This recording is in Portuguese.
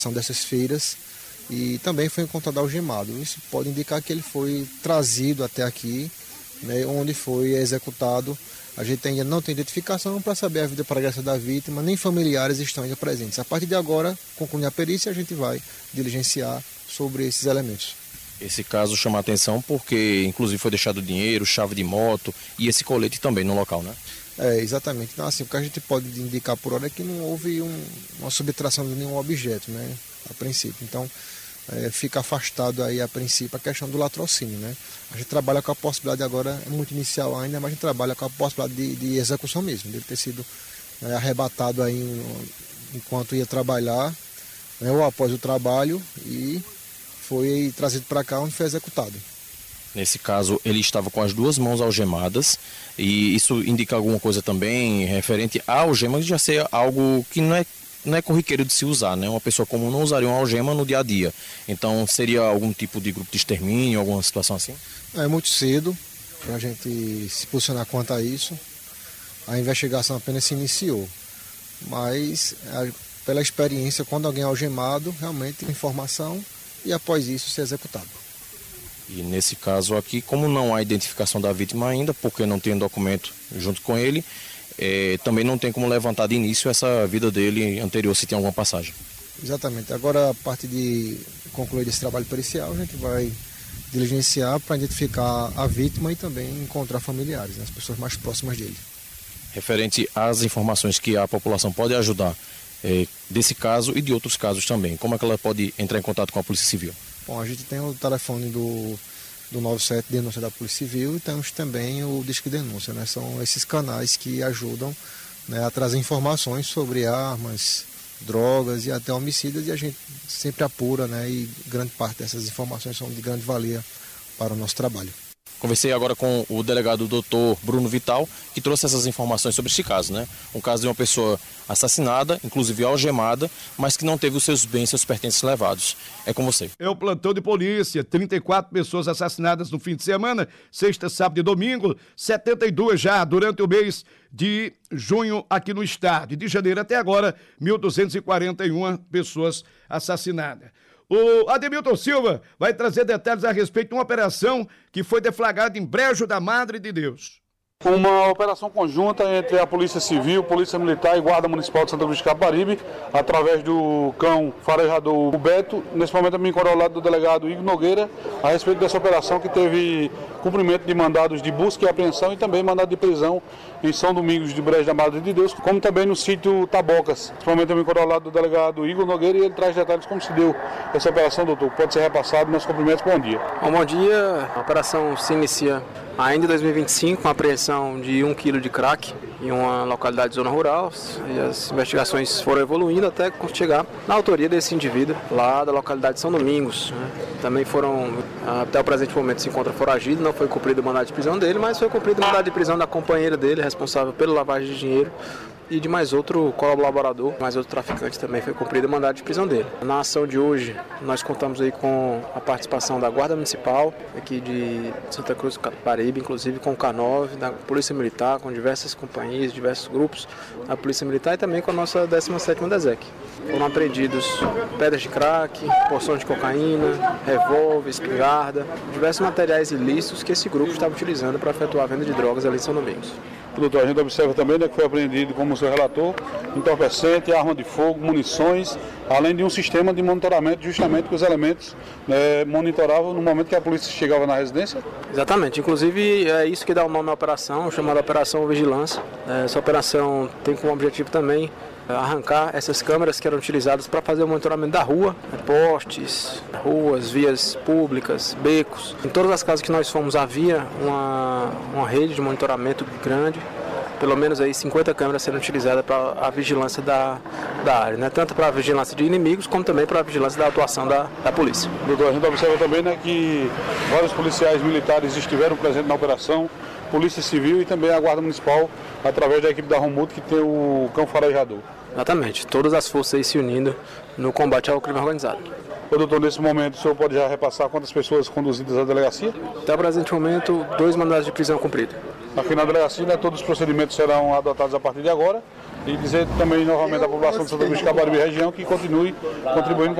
dessas feiras e também foi encontrado algemado. Isso pode indicar que ele foi trazido até aqui, né, onde foi executado. A gente ainda não tem identificação para saber a vida pregressa da vítima, nem familiares estão ainda presentes. A partir de agora, concluindo a perícia, a gente vai diligenciar sobre esses elementos. Esse caso chama a atenção porque, inclusive, foi deixado dinheiro, chave de moto e esse colete também no local, né? Exatamente. Então, assim, o que a gente pode indicar por hora é que não houve uma subtração de nenhum objeto, né, a princípio. Então, fica afastado aí, a princípio, a questão do latrocínio, né? A gente trabalha com a possibilidade agora, é muito inicial ainda, mas a gente trabalha com a possibilidade de execução mesmo, dele ter sido arrebatado aí enquanto ia trabalhar, né, ou após o trabalho, e foi trazido para cá onde foi executado. Nesse caso, ele estava com as duas mãos algemadas e isso indica alguma coisa também referente à algema, que já ser algo que não é corriqueiro de se usar, né? Uma pessoa comum não usaria uma algema no dia a dia. Então, seria algum tipo de grupo de extermínio, alguma situação assim? É muito cedo para a gente se posicionar quanto a isso. A investigação apenas se iniciou, mas pela experiência, quando alguém é algemado, realmente tem informação e após isso ser executado. E nesse caso aqui, como não há identificação da vítima ainda, porque não tem documento junto com ele, também não tem como levantar de início essa vida dele anterior, se tem alguma passagem. Exatamente. Agora, a partir de concluir esse trabalho pericial, a gente vai diligenciar para identificar a vítima e também encontrar familiares, né, as pessoas mais próximas dele. Referente às informações que a população pode ajudar desse caso e de outros casos também, como é que ela pode entrar em contato com a Polícia Civil? Bom, a gente tem o telefone do 97, denúncia da Polícia Civil, e temos também o Disque Denúncia, né? São esses canais que ajudam, né, a trazer informações sobre armas, drogas e até homicídios, e a gente sempre apura, né, e grande parte dessas informações são de grande valia para o nosso trabalho. Conversei agora com o delegado Dr. Bruno Vital, que trouxe essas informações sobre este caso, né? Um caso de uma pessoa assassinada, inclusive algemada, mas que não teve os seus bens, seus pertences levados. É com você. É o plantão de polícia, 34 pessoas assassinadas no fim de semana, sexta, sábado e domingo, 72 já durante o mês de junho aqui no estado. E de janeiro até agora, 1.241 pessoas assassinadas. O Ademilton Silva vai trazer detalhes a respeito de uma operação que foi deflagrada em Brejo da Madre de Deus. Uma operação conjunta entre a Polícia Civil, Polícia Militar e Guarda Municipal de Santa Cruz de Caparibe, através do cão farejador Beto. Nesse momento eu me encontro ao lado do delegado Igor Nogueira, a respeito dessa operação que teve cumprimento de mandados de busca e apreensão e também mandado de prisão em São Domingos de Brejo da Madre de Deus, como também no sítio Tabocas. Nesse momento eu me encontro ao lado do delegado Igor Nogueira e ele traz detalhes como se deu essa operação, doutor. Pode ser repassado, meus cumprimentos, bom dia. Bom dia, a operação se inicia ainda em 2025 com a apreensão de 1 quilo de crack em uma localidade de zona rural, e as investigações foram evoluindo até chegar na autoria desse indivíduo lá da localidade de São Domingos, né? Também foram, até o presente momento se encontra foragido, não foi cumprido o mandado de prisão dele, mas foi cumprido o mandado de prisão da companheira dele, responsável pela lavagem de dinheiro, e de mais outro colaborador, mais outro traficante também foi cumprido o mandado de prisão dele. Na ação de hoje, nós contamos aí com a participação da Guarda Municipal, aqui de Santa Cruz do Caparibe, inclusive com o K9, da Polícia Militar, com diversas companhias, diversos grupos da Polícia Militar e também com a nossa 17ª DESEC. Foram apreendidos pedras de crack, porções de cocaína, revólver, espingarda, diversos materiais ilícitos que esse grupo estava utilizando para efetuar a venda de drogas ali em São Domingos. Doutor, a gente observa também, né, que foi apreendido, como o senhor relatou, entorpecente, arma de fogo, munições, além de um sistema de monitoramento justamente que os elementos monitoravam no momento que a polícia chegava na residência? Exatamente, inclusive é isso que dá o nome à operação, chamada Operação Vigilância. Essa operação tem como objetivo também arrancar essas câmeras que eram utilizadas para fazer o monitoramento da rua, postes, ruas, vias públicas, becos. Em todas as casas que nós fomos havia uma rede de monitoramento grande, pelo menos aí 50 câmeras sendo utilizadas para a vigilância da área, né? Tanto para a vigilância de inimigos como também para a vigilância da atuação da polícia. Doutor, a gente observa também, né, que vários policiais militares estiveram presentes na operação, Polícia Civil e também a Guarda Municipal, através da equipe da Romuto, que tem o cão farejador. Exatamente, todas as forças aí se unindo no combate ao crime organizado. Ô, doutor, nesse momento o senhor pode já repassar quantas pessoas conduzidas à delegacia? Até o presente momento, 2 mandados de prisão cumpridos. Aqui na delegacia, né, todos os procedimentos serão adotados a partir de agora E dizer também novamente à população de Santa Cruz de Caparibe e região que continue contribuindo com